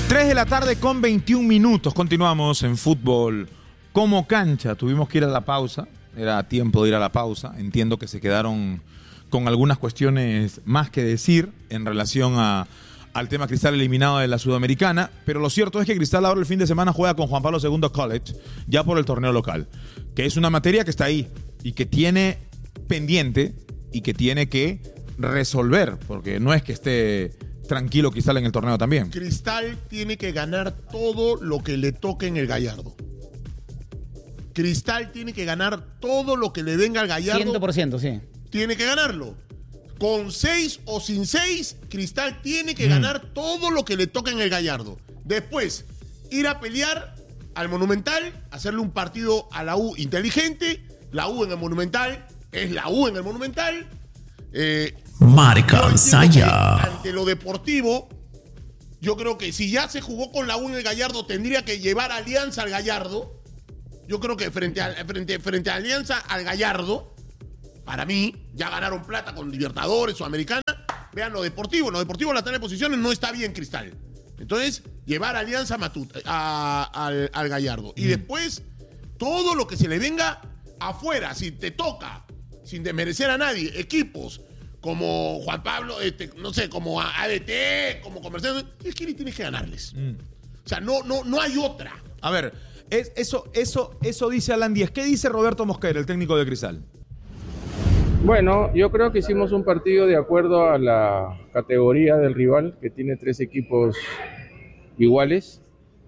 3 de la tarde con 21 minutos. Continuamos en Fútbol como Cancha. Tuvimos que ir a la pausa. Era tiempo de ir a la pausa. Entiendo que se quedaron con algunas cuestiones más que decir en relación al tema Cristal eliminado de la Sudamericana. Pero lo cierto es que Cristal ahora el fin de semana juega con Juan Pablo II College, ya por el torneo local. Que es una materia que está ahí y que tiene pendiente y que tiene que resolver. Porque no es que esté tranquilo Cristal en el torneo también. Cristal tiene que ganar todo lo que le toque en el Gallardo. Cristal tiene que ganar todo lo que le venga al Gallardo. 100%, sí. Tiene que ganarlo. Con 6 o sin 6, Cristal tiene que ganar todo lo que le toque en el Gallardo. Después, ir a pelear al Monumental, hacerle un partido a la U inteligente. La U en el Monumental es la U en el Monumental. Marca Ensaya. Ante lo deportivo, yo creo que si ya se jugó con la U en el Gallardo, tendría que llevar Alianza al Gallardo. Yo creo que frente a Alianza al Gallardo, para mí, ya ganaron plata con Libertadores, Sudamericana. Vean lo deportivo. Lo deportivo, la tabla de posiciones no está bien, Cristal. Entonces, llevar a Alianza al Gallardo. Y después, todo lo que se le venga afuera, si te toca, sin desmerecer a nadie, equipos como Juan Pablo, no sé, como ADT, como Comercial, tienes que ganarles. O sea, no hay otra. A ver, eso dice Alan Díaz. ¿Qué dice Roberto Mosquera, el técnico de Cristal? Bueno, yo creo que hicimos un partido de acuerdo a la categoría del rival, que tiene 3 equipos iguales.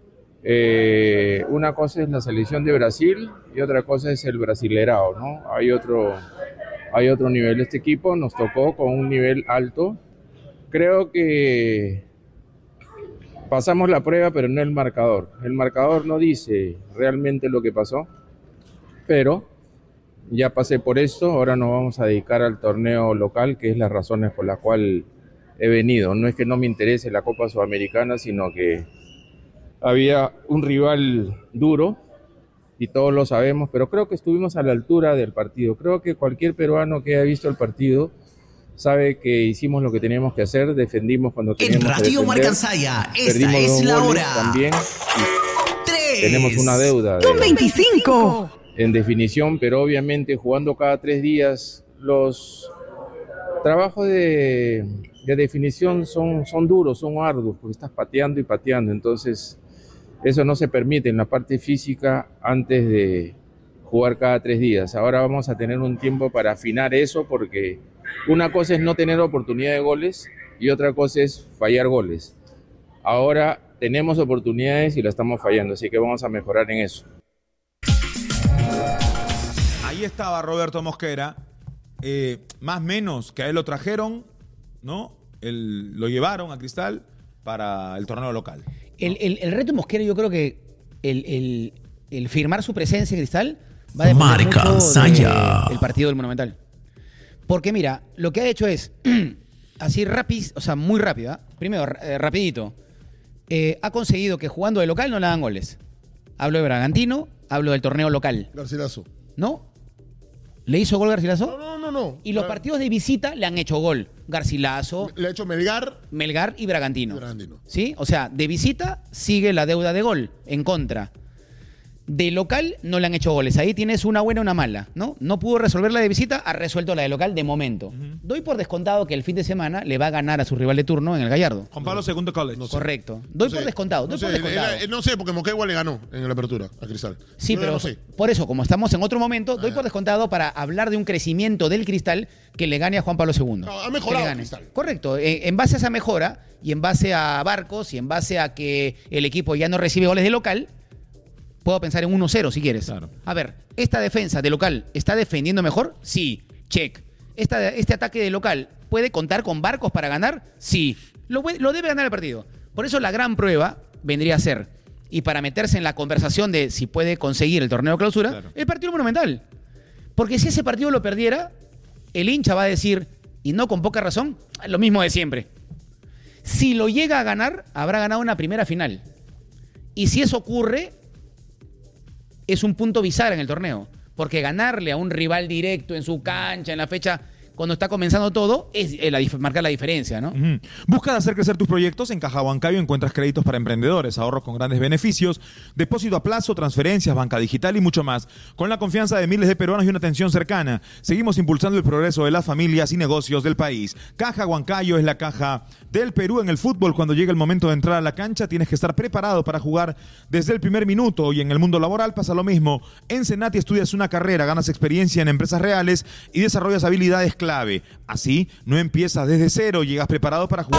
Una cosa es la selección de Brasil y otra cosa es el Brasilerao, ¿no? Hay otro nivel. Este equipo nos tocó con un nivel alto. Creo que pasamos la prueba, pero no el marcador. El marcador no dice realmente lo que pasó, pero ya pasé por esto. Ahora nos vamos a dedicar al torneo local, que es las razones por las cuales he venido. No es que no me interese la Copa Sudamericana, sino que había un rival duro, y todos lo sabemos, pero creo que estuvimos a la altura del partido. Creo que cualquier peruano que haya visto el partido sabe que hicimos lo que teníamos que hacer, defendimos cuando teníamos que defender. En Radio Marca Ensaya, esta es la hora. También 3. tenemos una deuda Con 25. en definición, pero obviamente jugando cada 3 días, los trabajos de definición son duros, son arduos, porque estás pateando y pateando. Entonces eso no se permite en la parte física antes de jugar cada 3 días. Ahora vamos a tener un tiempo para afinar eso, porque una cosa es no tener oportunidad de goles y otra cosa es fallar goles. Ahora tenemos oportunidades y la estamos fallando, así que vamos a mejorar en eso. Ahí estaba Roberto Mosquera. Más o menos que a él lo trajeron, ¿no? Lo llevaron a Cristal para el torneo local. El reto Mosquera, yo creo que el firmar su presencia en Cristal va a depender Marca mucho Ensaya. del partido del Monumental. Porque mira, lo que ha hecho es así rápido, o sea, muy rápido. Primero, rapidito. Ha conseguido que jugando de local no le hagan goles. Hablo de Bragantino, hablo del torneo local. Garcilaso. ¿No? ¿Le hizo gol Garcilaso? No. Y los partidos de visita le han hecho gol. Garcilaso, Le ha hecho Melgar y Bragantino. y Bragantino. ¿Sí? O sea, de visita sigue la deuda de gol en contra. De local no le han hecho goles. Ahí tienes una buena y una mala, ¿no? No pudo resolver la de visita, ha resuelto la de local de momento. Doy por descontado que el fin de semana le va a ganar a su rival de turno en el Gallardo. Juan Pablo II College. No sé. Correcto. Doy por descontado. No sé, porque Moquegua le ganó en la apertura a Cristal. Sí, Yo pero no sé. por eso, como estamos en otro momento, doy por descontado para hablar de un crecimiento del Cristal que le gane a Juan Pablo II. No, ha Que mejorado le gane. Cristal. Correcto. En base a esa mejora y en base a Barcos y en base a que el equipo ya no recibe goles de local, puedo pensar en 1-0 si quieres. Claro. A ver, ¿esta defensa de local está defendiendo mejor? Sí, check. ¿Este ataque de local puede contar con Barcos para ganar? Sí. Lo debe ganar el partido. Por eso la gran prueba vendría a ser, y para meterse en la conversación de si puede conseguir el torneo de clausura, Claro. el partido Monumental. Porque si ese partido lo perdiera, el hincha va a decir, y no con poca razón, lo mismo de siempre. Si lo llega a ganar, habrá ganado una primera final. Y si eso ocurre, es un punto bisagra en el torneo. Porque ganarle a un rival directo en su cancha, en la fecha cuando está comenzando todo, es marcar la diferencia, ¿no? Busca de hacer crecer tus proyectos. En Caja Huancayo encuentras créditos para emprendedores, ahorros con grandes beneficios, depósito a plazo, transferencias, banca digital y mucho más. Con la confianza de miles de peruanos y una atención cercana, seguimos impulsando el progreso de las familias y negocios del país. Caja Huancayo es la caja del Perú en el fútbol. Cuando llega el momento de entrar a la cancha, tienes que estar preparado para jugar desde el primer minuto. Y en el mundo laboral pasa lo mismo. En Senati estudias una carrera, ganas experiencia en empresas reales y desarrollas habilidades clave. Así, no empiezas desde cero, llegas preparado para jugar.